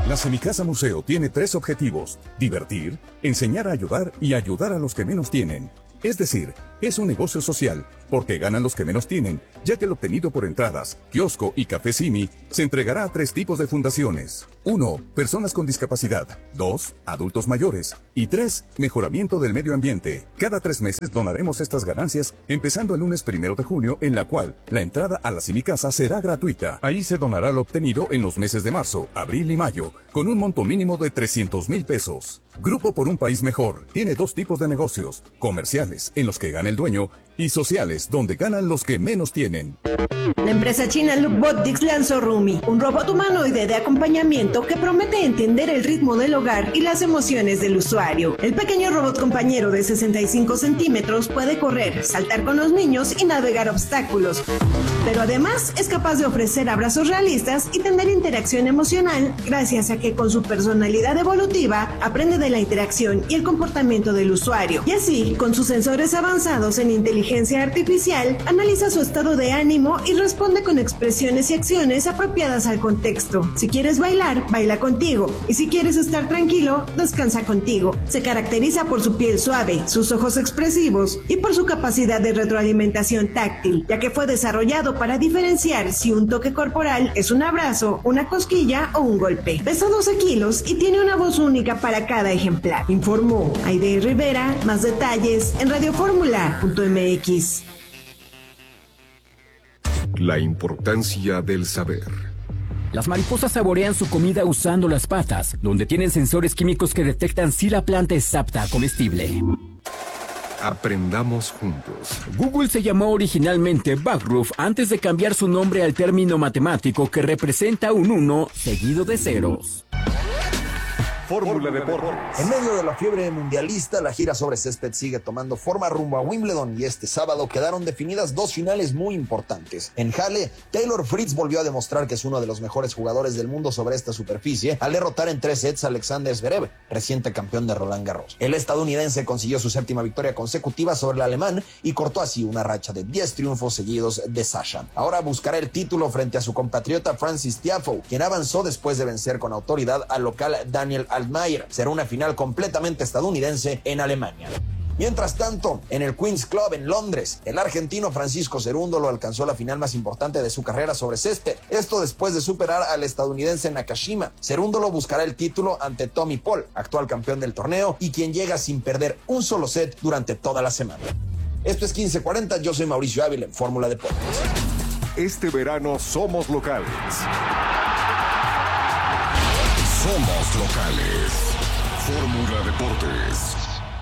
La Semicasa Museo tiene 3 objetivos: divertir, enseñar a ayudar y ayudar a los que menos tienen. Es decir, es un negocio social, porque ganan los que menos tienen, ya que lo obtenido por entradas, kiosco y café Simi se entregará a 3 tipos de fundaciones. 1. Personas con discapacidad. 2. Adultos mayores. Y 3. Mejoramiento del medio ambiente. Cada 3 meses donaremos estas ganancias, empezando el lunes 1 de junio, en la cual la entrada a la Semicasa será gratuita. Ahí se donará lo obtenido en los meses de marzo, abril y mayo, con un monto mínimo de 300,000 pesos. Grupo por un país mejor tiene 2 tipos de negocios: comerciales, en los que gana el dueño, y sociales, donde ganan los que menos tienen. La empresa china Lookbotics lanzó Rumi, un robot humanoide de acompañamiento que promete entender el ritmo del hogar y las emociones del usuario. El pequeño robot compañero de 65 centímetros puede correr, saltar con los niños y navegar obstáculos, pero además es capaz de ofrecer abrazos realistas y tener interacción emocional gracias a que con su personalidad evolutiva aprende de la interacción y el comportamiento del usuario. Y así, con sus sensores avanzados en inteligencia artificial, analiza su estado de ánimo y responde con expresiones y acciones apropiadas al contexto. Si quieres bailar, baila contigo. Y si quieres estar tranquilo, descansa contigo. Se caracteriza por su piel suave, sus ojos expresivos y por su capacidad de retroalimentación táctil, ya que fue desarrollado para diferenciar si un toque corporal es un abrazo, una cosquilla o un golpe. Pesa 12 kilos y tiene una voz única para cada ejemplar. Informó Aide Rivera. Más detalles en radioformula.mx. La importancia del saber. Las mariposas saborean su comida usando las patas, donde tienen sensores químicos que detectan si la planta es apta a comestible. Aprendamos juntos. Google se llamó originalmente Backroof antes de cambiar su nombre al término matemático que representa un 1 seguido de ceros. Fórmula Deportes. En medio de la fiebre mundialista, la gira sobre césped sigue tomando forma rumbo a Wimbledon y este sábado quedaron definidas 2 finales muy importantes. En Halle, Taylor Fritz volvió a demostrar que es uno de los mejores jugadores del mundo sobre esta superficie al derrotar en 3 sets a Alexander Zverev, reciente campeón de Roland Garros. El estadounidense consiguió su 7ª victoria consecutiva sobre el alemán y cortó así una racha de 10 triunfos seguidos de Sasha. Ahora buscará el título frente a su compatriota Francis Tiafoe, quien avanzó después de vencer con autoridad al local Daniel Altmaier. Será una final completamente estadounidense en Alemania. Mientras tanto, en el Queen's Club en Londres, el argentino Francisco Cerúndolo alcanzó la final más importante de su carrera sobre césped. Esto después de superar al estadounidense Nakashima. Cerúndolo buscará el título ante Tommy Paul, actual campeón del torneo y quien llega sin perder un solo set durante toda la semana. Esto es 1540, yo soy Mauricio Ávila en Fórmula Deportes. Este verano somos locales. Somos locales. Fórmula Deportes.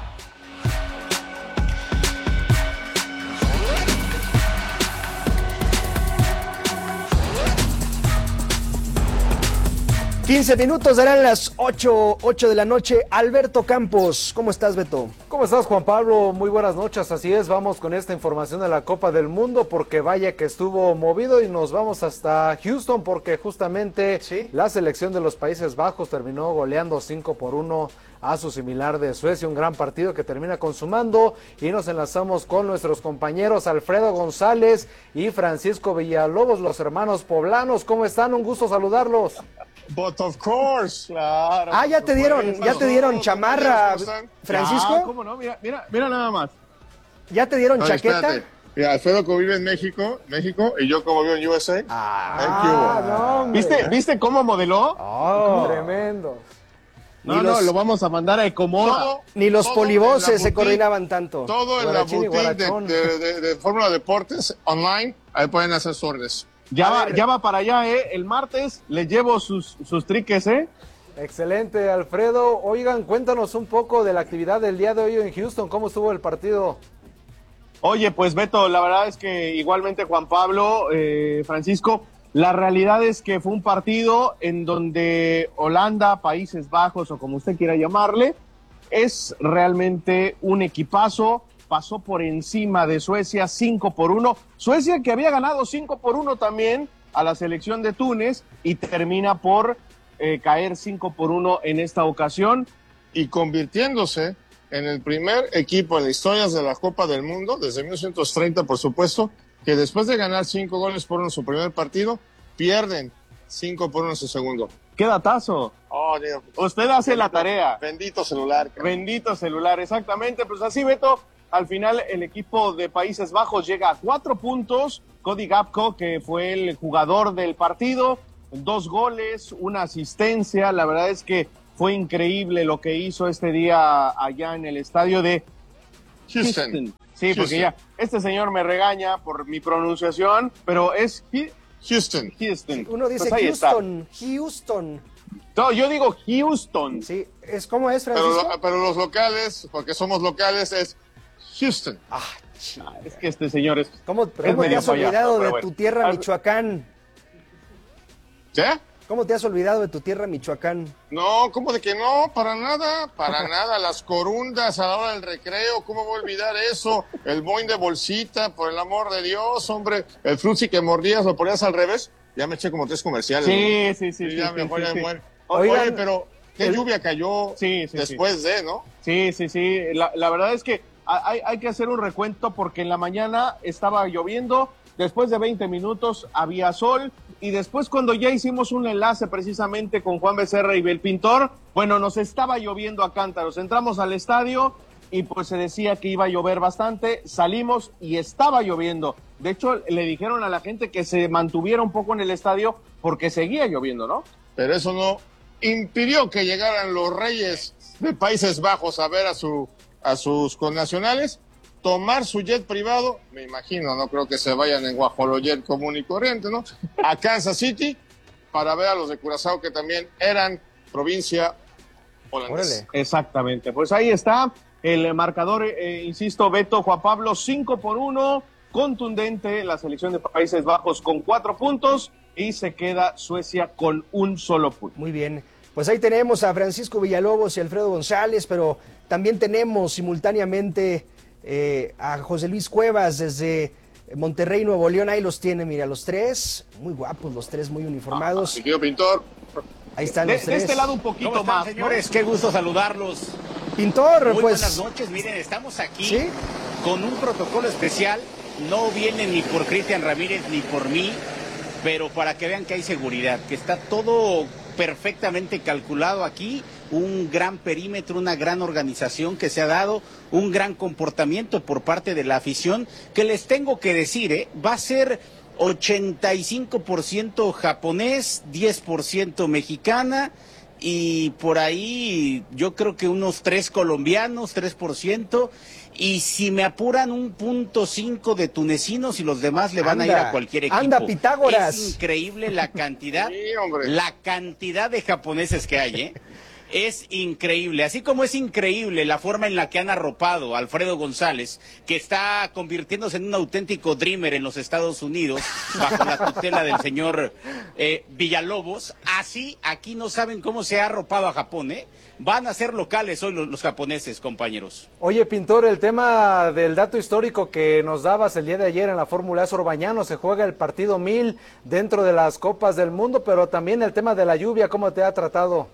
...15 darán las 8 de la noche. Alberto Campos, ¿cómo estás, Beto? ¿Cómo estás, Juan Pablo? Muy buenas noches, así es, vamos con esta información de la Copa del Mundo, porque vaya que estuvo movido y nos vamos hasta Houston, porque justamente la selección de los Países Bajos terminó goleando 5-1 a su similar de Suecia, un gran partido que termina consumando, y nos enlazamos con nuestros compañeros Alfredo González y Francisco Villalobos, los hermanos poblanos. ¿Cómo están? Un gusto saludarlos. But of course, claro. Ah, ya te dieron chamarra, Francisco. Ah, ¿cómo no? Mira nada más. ¿Ya te dieron chaqueta? Espérate. Mira, Alfredo como vive en México, y yo como vivo en USA. No, ¿Viste cómo modeló? Tremendo. No, lo vamos a mandar a Ecomoda. Ni los polivoces se coordinaban tanto. Todo en la boutique de Fórmula Deportes online, ahí pueden hacer sus órdenes. Ya va para allá, el martes les llevo sus triques, Excelente, Alfredo. Oigan, cuéntanos un poco de la actividad del día de hoy en Houston. ¿Cómo estuvo el partido? Oye, pues Beto, la verdad es que igualmente Juan Pablo, Francisco, la realidad es que fue un partido en donde Holanda, Países Bajos o como usted quiera llamarle, es realmente un equipazo. Pasó por encima de Suecia 5-1. Suecia que había ganado 5-1 también a la selección de Túnez y termina por caer 5-1 en esta ocasión y convirtiéndose en el primer equipo en la historia de la Copa del Mundo, desde 1930 por supuesto, que después de ganar 5-1 en su primer partido, pierden 5-1 en su segundo. ¡Qué datazo! Oh, Dios. Usted hace la tarea. Bendito celular. Bendito celular, exactamente. Pues así, Beto, al final el equipo de Países Bajos llega a 4 puntos. Cody Gakpo, que fue el jugador del partido, 2 goles, 1 asistencia. La verdad es que fue increíble lo que hizo este día allá en el estadio de Houston. Sí, porque ya este señor me regaña por mi pronunciación, pero es Houston. Uno dice pues Houston. No, yo digo Houston. Sí, ¿cómo es, Francisco? Pero los locales, porque somos locales, es Houston. Es que este señor es... ¿Cómo te has olvidado de tu tierra, Michoacán? ¿Qué? ¿Cómo te has olvidado de tu tierra, Michoacán? No, ¿cómo de que no? Para nada. Las corundas a la hora del recreo, ¿cómo voy a olvidar eso? El boing de bolsita, por el amor de Dios, hombre. El frutzi que mordías, lo ponías al revés. Ya me eché como 3 comerciales. Sí. Ya mejor ya me muero. Oigan, oye, pero qué lluvia cayó después de, ¿no? Sí. La verdad es que hay que hacer un recuento porque en la mañana estaba lloviendo, después de 20 minutos había sol, y después cuando ya hicimos un enlace precisamente con Juan Becerra y el Pintor, bueno, nos estaba lloviendo a cántaros. Entramos al estadio y pues se decía que iba a llover bastante, salimos y estaba lloviendo. De hecho, le dijeron a la gente que se mantuviera un poco en el estadio porque seguía lloviendo, ¿no? Pero eso no impidió que llegaran los reyes de Países Bajos a ver a sus connacionales, tomar su jet privado, me imagino, no creo que se vayan en guajolojet común y corriente, ¿no? A Kansas City para ver a los de Curazao, que también eran provincia holandesa. Exactamente, pues ahí está el marcador, insisto, Beto, Juan Pablo, 5-1, contundente la selección de Países Bajos con 4 puntos y se queda Suecia con 1 solo punto. Muy bien, pues ahí tenemos a Francisco Villalobos y Alfredo González, pero también tenemos simultáneamente a José Luis Cuevas desde Monterrey, Nuevo León. Ahí los tiene, mira, los 3, muy guapos, los 3 muy uniformados. Mi querido Pintor. Ahí están los 3. De este lado un poquito ¿Cómo están, más, señores? ¿no? Qué gusto saludarlos. Pintor, muy pues... buenas noches, miren, estamos aquí ¿sí? con un protocolo especial. No viene ni por Cristian Ramírez ni por mí, pero para que vean que hay seguridad, que está todo perfectamente calculado aquí, un gran perímetro, una gran organización que se ha dado, un gran comportamiento por parte de la afición, que les tengo que decir, va a ser 85% japonés, 10% mexicana, y por ahí yo creo que unos 3 colombianos, 3%, y si me apuran 1.5 de tunecinos y los demás le van a ir a cualquier equipo. Anda, Pitágoras. Es increíble la cantidad, la cantidad de japoneses que hay, ¿eh? Es increíble, así como es increíble la forma en la que han arropado a Alfredo González, que está convirtiéndose en un auténtico dreamer en los Estados Unidos, bajo la tutela del señor Villalobos. Así, aquí no saben cómo se ha arropado a Japón, ¿eh? Van a ser locales hoy los japoneses, compañeros. Oye, Pintor, el tema del dato histórico que nos dabas el día de ayer en la Fórmula E Sorbañano, se juega el partido 1000 dentro de las Copas del Mundo, pero también el tema de la lluvia, ¿cómo te ha tratado?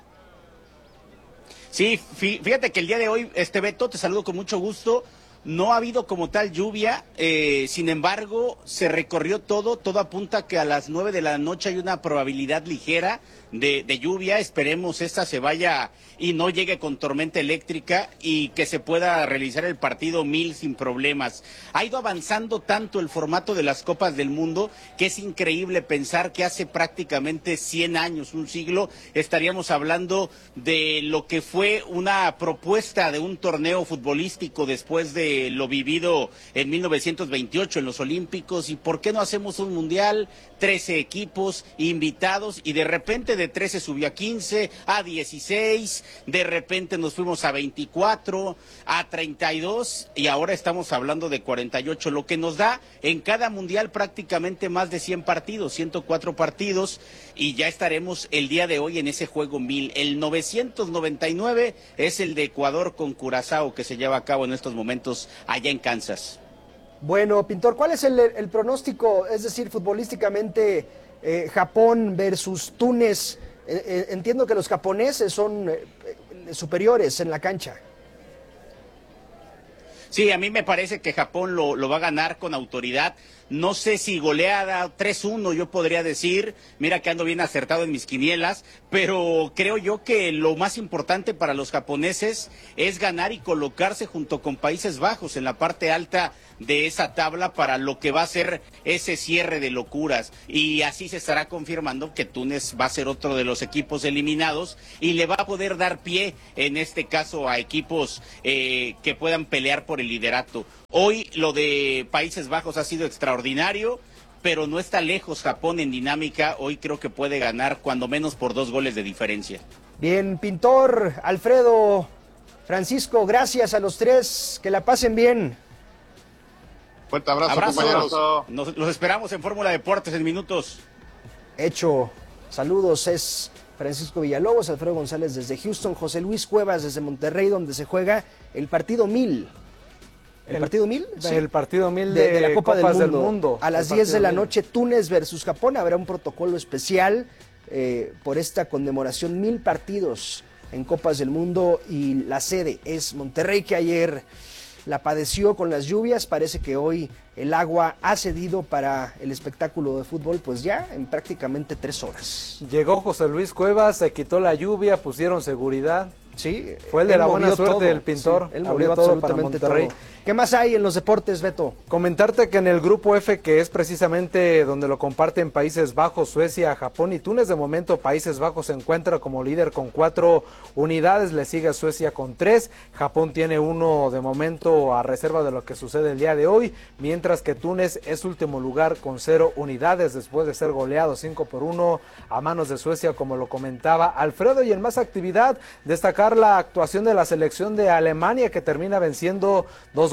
Sí, fíjate que el día de hoy, Beto, te saludo con mucho gusto. No ha habido como tal lluvia, sin embargo, se recorrió todo apunta que a las 9 de la noche hay una probabilidad ligera de lluvia. Esperemos esta se vaya y no llegue con tormenta eléctrica y que se pueda realizar el partido 1000 sin problemas. Ha ido avanzando tanto el formato de las Copas del Mundo que es increíble pensar que hace prácticamente 100 años, un siglo, estaríamos hablando de lo que fue una propuesta de un torneo futbolístico después de lo vivido en 1928 en los Olímpicos. ¿Y por qué no hacemos un mundial? 13 equipos invitados y de repente de 13 subió a 15, a 16, de repente nos fuimos a 24, a 32 y ahora estamos hablando de 48, lo que nos da en cada mundial prácticamente más de 100 partidos, 104 partidos, y ya estaremos el día de hoy en ese juego 1000. El 999 es el de Ecuador con Curazao, que se lleva a cabo en estos momentos allá en Kansas. Bueno, Pintor, ¿cuál es el pronóstico? Es decir, futbolísticamente, Japón versus Túnez. Entiendo que los japoneses son superiores en la cancha. Sí, a mí me parece que Japón lo va a ganar con autoridad. no sé si goleada, 3-1 yo podría decir, mira que ando bien acertado en mis quinielas, pero creo yo que lo más importante para los japoneses es ganar y colocarse junto con Países Bajos en la parte alta de esa tabla para lo que va a ser ese cierre de locuras, y así se estará confirmando que Túnez va a ser otro de los equipos eliminados y le va a poder dar pie en este caso a equipos que puedan pelear por el liderato. Hoy lo de Países Bajos ha sido extraordinario, pero no está lejos Japón en dinámica. Hoy creo que puede ganar cuando menos por 2 goles de diferencia. Bien, Pintor, Alfredo, Francisco, gracias a los tres, que la pasen bien. Fuerte abrazo, compañeros. Los esperamos en Fórmula Deportes en minutos. Hecho, saludos, es Francisco Villalobos, Alfredo González desde Houston, José Luis Cuevas desde Monterrey, donde se juega el partido 1000. ¿El partido 1000? Sí. El partido 1000 de la Copa del Mundo. A las 10 de la 1000. noche, Túnez versus Japón. Habrá un protocolo especial por esta conmemoración, 1000 partidos en Copas del Mundo, y la sede es Monterrey, que ayer la padeció con las lluvias. Parece que hoy el agua ha cedido para el espectáculo de fútbol, pues ya en prácticamente 3 horas. Llegó José Luis Cuevas, se quitó la lluvia, pusieron seguridad. Sí, fue el de la buena suerte todo, del Pintor. Sí, él movió todo para Monterrey. Todo. ¿Qué más hay en los deportes, Beto? Comentarte que en el grupo F, que es precisamente donde lo comparten Países Bajos, Suecia, Japón y Túnez, de momento Países Bajos se encuentra como líder con 4 unidades, le sigue Suecia con 3, Japón tiene 1 de momento a reserva de lo que sucede el día de hoy, mientras que Túnez es último lugar con 0 unidades después de ser goleado 5-1 a manos de Suecia, como lo comentaba Alfredo. Y en más actividad, destacar la actuación de la selección de Alemania, que termina venciendo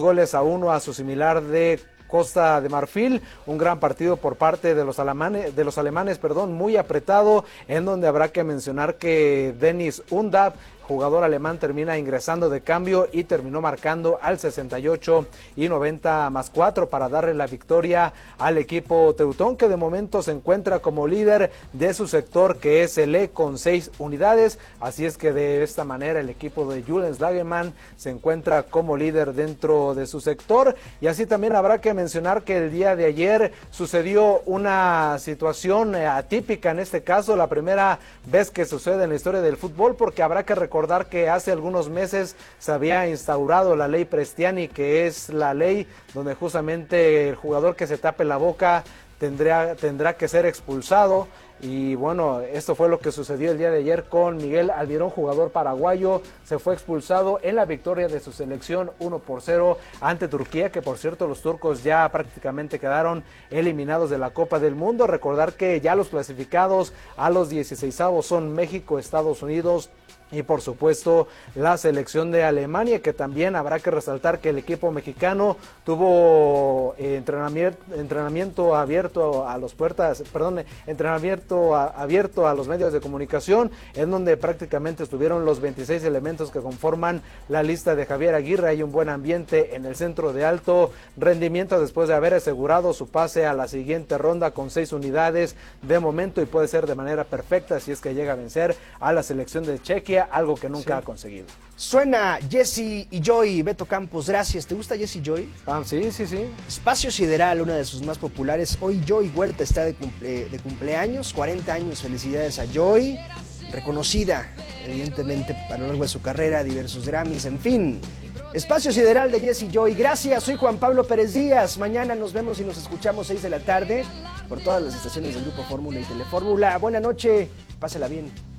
2-1 a su similar de Costa de Marfil, un gran partido por parte de los alemanes, muy apretado, en donde habrá que mencionar que Dennis Undav, jugador alemán, termina ingresando de cambio y terminó marcando al 68 y 90 más 4 para darle la victoria al equipo teutón, que de momento se encuentra como líder de su sector, que es el E, con 6 unidades. Así es que de esta manera el equipo de Julian Slagerman se encuentra como líder dentro de su sector. Y así también habrá que mencionar que el día de ayer sucedió una situación atípica, en este caso la primera vez que sucede en la historia del fútbol, porque habrá que recordar que hace algunos meses se había instaurado la ley Prestiani, que es la ley donde justamente el jugador que se tape la boca tendrá que ser expulsado. Y bueno, esto fue lo que sucedió el día de ayer con Miguel Almirón, jugador paraguayo. Se fue expulsado en la victoria de su selección 1-0 ante Turquía, que por cierto los turcos ya prácticamente quedaron eliminados de la Copa del Mundo. Recordar que ya los clasificados a los 16avos son México, Estados Unidos y por supuesto la selección de Alemania, que también habrá que resaltar que el equipo mexicano tuvo entrenamiento abierto a los abierto a los medios de comunicación, en donde prácticamente estuvieron los 26 elementos que conforman la lista de Javier Aguirre. Hay un buen ambiente en el centro de alto rendimiento después de haber asegurado su pase a la siguiente ronda con 6 unidades de momento, y puede ser de manera perfecta si es que llega a vencer a la selección de Chequia, algo que nunca ha conseguido. Suena Jesse y Joy, Beto Campos, gracias. ¿Te gusta Jesse y Joy? Sí. Espacio Sideral, una de sus más populares. Hoy Joy Huerta está de cumpleaños, 40 años, felicidades a Joy. Reconocida, evidentemente, a lo largo de su carrera, diversos Grammys, en fin. Espacio Sideral de Jesse y Joy, gracias. Soy Juan Pablo Pérez Díaz. Mañana nos vemos y nos escuchamos 6 de la tarde por todas las estaciones del Grupo Fórmula y Telefórmula. Buena noche, pásela bien.